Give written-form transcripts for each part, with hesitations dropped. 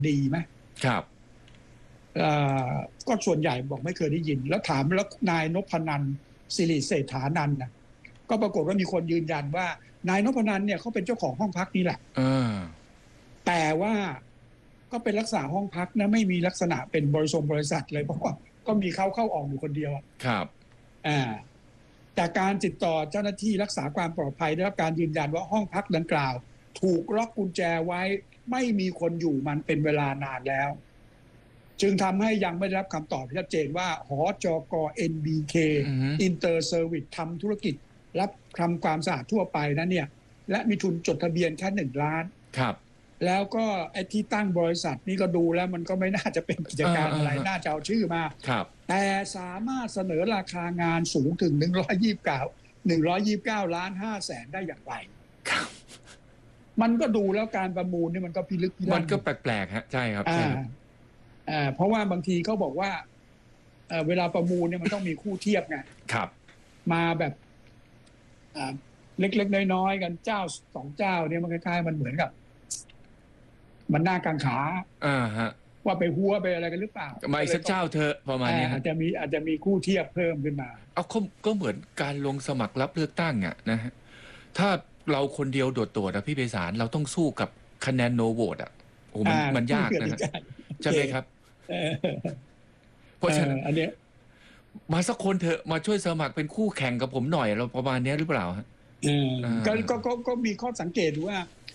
ดีไหมครับก็ส่วนใหญ่บอกไม่เคยได้ยินแล้วถามแล้วนายนพนันท์สิริเศรษฐานันท์นะก็ปรากฏว่ามีคนยืนยันว่านายนพนันท์เนี่ยเขาเป็นเจ้าของห้องพักนี่แหละแต่ว่าก็เป็นลักษณะห้องพักนะไม่มีลักษณะเป็นบริษัทเลยเพราะว่าก็มีเข้าออกอยู่คนเดียวครับจากการติดต่อเจ้าหน้าที่รักษาความปลอดภัยได้รับการยืนยันว่าห้องพักดังกล่าวถูกล็อกกุญแจไว้ไม่มีคนอยู่มันเป็นเวลานานแล้วจึงทำให้ยังไม่ได้รับคำตอบที่ชัดเจนว่าหจก NBK Inter Service ทำธุรกิจรับทำความสะอาดทั่วไปนั้นเนี่ยและมีทุนจดทะเบียนแค่1 ล้านครับแล้วก็ไอ้ที่ตั้งบริษัทนี่ก็ดูแล้วมันก็ไม่น่าจะเป็นกิจการอะไรน่าจะเอาชื่อมาแต่สามารถเสนอราคางานสูงถึง129 ล้าน 5 แสนได้อย่างไรมันก็ดูแล้วการประมูลนี่มันก็พิลึกพิลั่นมันก็แปลกๆฮะใช่ครับเพราะว่าบางทีเขาบอกว่าเวลาประมูลเนี่ยมันต้องมีคู่เทียบไงครับมาแบบเล็กๆน้อยๆกันเจ้า2 เจ้าเนี่ยมันคล้ายๆมันเหมือนกับมันหน้ากังขาว่าไปหัวไปอะไรกันหรือเปล่ามาอีกสักเจ้าเธอประมาณนี้อาจจะมีคู่เทียบเพิ่มขึ้นมาเอาก็เหมือนการลงสมัครรับเลือกตั้งอ่ะนะฮะถ้าเราคนเดียวโดดๆพี่ไพศาลเราต้องสู้กับคะแนนโนโหวตอ่ะโอ้มันยากนะฮะใช่ไหมครับเพราะฉะนั้นอันนี้มาสักคนเถอะมาช่วยสมัครเป็นคู่แข่งกับผมหน่อยเราประมาณนี้หรือเปล่าฮะก็มีข้อสังเกตดูว่า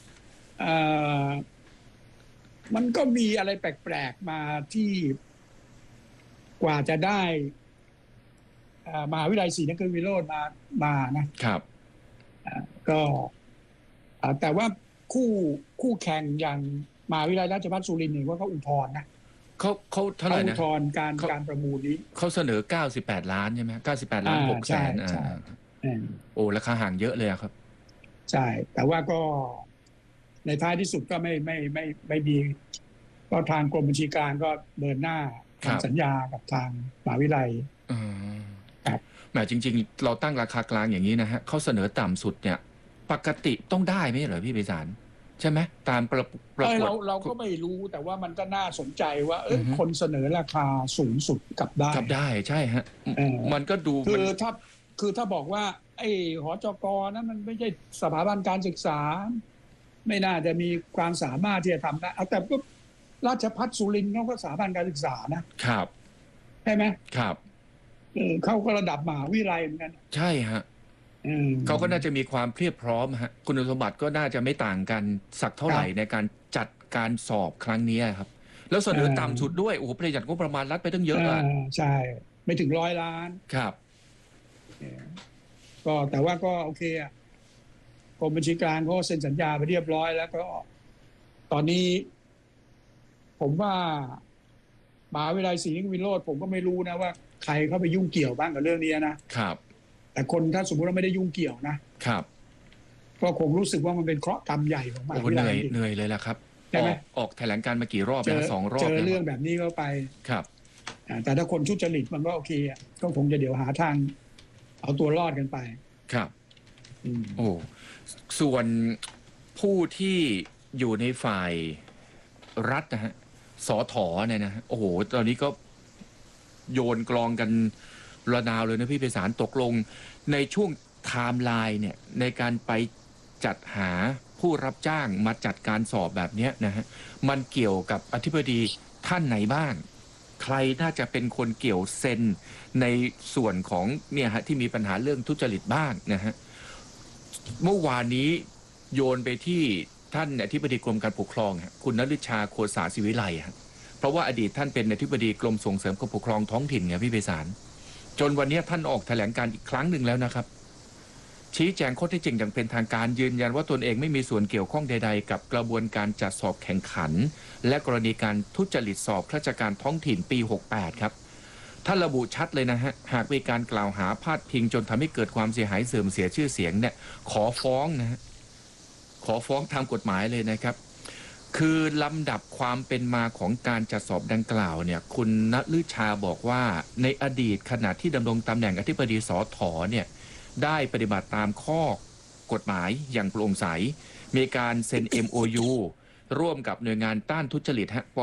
มันก็มีอะไรแปลกๆมาที่กว่าจะได้มหาวิทยาลัยศรีนครินทร์วิโรจน์มานะครับก็แต่ว่าคู่แข่งอย่างมหาวิทยาลัยราชภัฏสุรินทร์เนี่ยว่าเขาอุทธรณ์นะเขาเท่าไหร่นะอุทธรณ์การประมูลนี้เขาเสนอ98 ล้านใช่ไหม98 ล้าน 6 แสนโอ้ราคาห่างเยอะเลยครับใช่แต่ว่าก็ในท้ายที่สุดก็ไม่ดีก็ทางกรมบัญชีกลางก็เดินหน้าทำสัญญากับทางมหาวิทยาลัยแหมจริงๆเราตั้งราคากลางอย่างนี้นะฮะเขาเสนอต่ำสุดเนี่ยปกติต้องได้ไหมเหรอพี่ไพศาลใช่ไหมตามประกวดเราก็ไม่รู้แต่ว่ามันก็น่าสนใจว่าคนเสนอราคาสูงสุดกลับได้ใช่ฮะมันก็ดูคือถ้าบอกว่าไอ้หจก.นั้นมันไม่ใช่สถาบันการศึกษาไม่น่าจะมีความสามารถที่จะทำได้แต่ก็ราชภัฏสุรินทร์เขาก็สถาบันการศึกษานะครับใช่ไหมครับเขาก็ระดับมหาวิทยาลัยเหมือนกันใช่ฮะเขาก็น่าจะมีความเพียบพร้อมฮะคุณสมบัติก็น่าจะไม่ต่างกันสักเท่าไหร่ในการจัดการสอบครั้งนี้ครับแล้วเสนอต่ำสุดด้วยโอ้โหประหยัดงบประมาณรัฐไปตั้งเยอะอ่ะใช่ไม่ถึง100 ล้านครับก็แต่ว่าก็โอเคอ่ะกรมบัญชีกลางเขาเซ็นสัญญาไปเรียบร้อยแล้วก็ตอนนี้ผมว่ามหาวิทยาลัยศรีนครินทร์วิโรจน์ผมก็ไม่รู้นะว่าใครเข้าไปยุ่งเกี่ยวบ้างกับเรื่องนี้นะครับแต่คนถ้าสมมติว่าไม่ได้ยุ่งเกี่ยวนะครับก็คงรู้สึกว่ามันเป็นเคราะห์กรรมใหญ่ของมหาวิทยาลัยเหนื่อยเลยล่ะครับใช่ไหมออกแถลงการมากี่รอบแล้ว2 รอบเจอเรื่องแบบนี้เข้าไปครับแต่ถ้าคนทุจริตมันก็โอเคก็คงจะเดี๋ยวหาทางเอาตัวรอดกันไปครับโอ้ส่วนผู้ที่อยู่ในฝ่ายรัฐนะฮะสถ.เนี่ยนะโอ้โหตอนนี้ก็โยนกลองกันระนาวเลยนะพี่ไพศาลตกลงในช่วงไทม์ไลน์เนี่ยในการไปจัดหาผู้รับจ้างมาจัดการสอบแบบนี้นะฮะมันเกี่ยวกับอธิบดีท่านไหนบ้างใครน่าจะเป็นคนเกี่ยวเซ็นในส่วนของเนี่ยฮะที่มีปัญหาเรื่องทุจริตบ้างนะฮะเมื่อวานนี้โยนไปที่ท่านอธิบดีกรมการปกครองคุณณฤชาโคสาศิวิไลเพราะว่าอดีตท่านเป็นอธิบดีกรมส่งเสริมการปกครองท้องถิ่นไงพี่ไพศาลจนวันนี้ท่านออกแถลงการอีกครั้งหนึ่งแล้วนะครับชี้แจงข้อเท็จจริงอย่างเป็นทางการยืนยันว่าตนเองไม่มีส่วนเกี่ยวข้องใดๆกับกระบวนการจัดสอบแข่งขันและกรณีการทุจริตสอบข้าราชการท้องถิ่นปี68ครับท่านระบุชัดเลยนะฮะหากมีการกล่าวหาพาดพิงจนทำให้เกิดความเสียหายเสื่อมเสียชื่อเสียงเนี่ยขอฟ้องนะฮะขอฟ้องตามกฎหมายเลยนะครับคือลำดับความเป็นมาของการจัดสอบดังกล่าวเนี่ยคุณณฤชาบอกว่าในอดีตขณะที่ดำรงตำแหน่งอธิบดีสถ.เนี่ยได้ปฏิบัติตามข้อกฎหมายอย่างโปร่งใสมีการเซ็น MOU ร่วมกับหน่วยงานต้านทุจริต